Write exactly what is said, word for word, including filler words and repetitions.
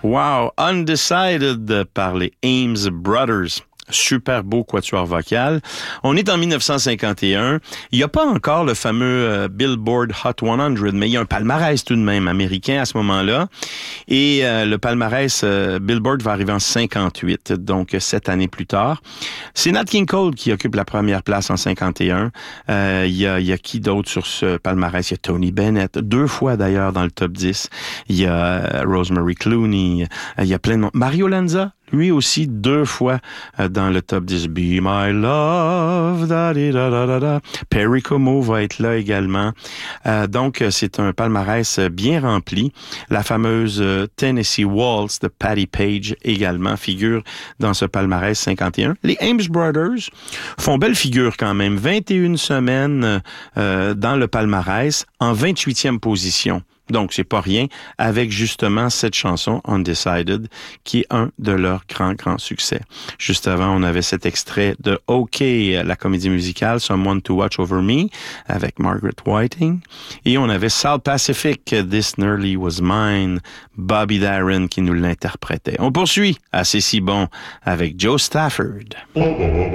Wow! Undecided par les Ames Brothers. Super beau quatuor vocal. On est en dix-neuf cent cinquante et un. Il n'y a pas encore le fameux euh, Billboard Hot cent, mais il y a un palmarès tout de même américain à ce moment-là. Et euh, le palmarès euh, Billboard va arriver en cinquante-huit, donc sept années plus tard. C'est Nat King Cole qui occupe la première place en cinquante et un. Euh, il y a, il y a qui d'autre sur ce palmarès? Il y a Tony Bennett, deux fois d'ailleurs dans le top dix. Il y a euh, Rosemary Clooney. Euh, il y a plein de monde. Mario Lanza, lui aussi, deux fois euh, dans le top dix. Be My Love, da da da da da. Perry Como va être là également. Euh, donc, c'est un palmarès bien rempli. La fameuse euh, Tennessee Waltz de Patti Page également figure dans ce palmarès cinquante et un. Les Ames Brothers font belle figure quand même. vingt et une semaines euh, dans le palmarès en vingt-huitième position. Donc, c'est pas rien, avec justement cette chanson, Undecided, qui est un de leurs grands, grands succès. Juste avant, on avait cet extrait de OK, la comédie musicale, Someone to Watch Over Me, avec Margaret Whiting. Et on avait South Pacific, This Nearly Was Mine, Bobby Darin qui nous l'interprétait. On poursuit, assez si bon, avec Joe Stafford.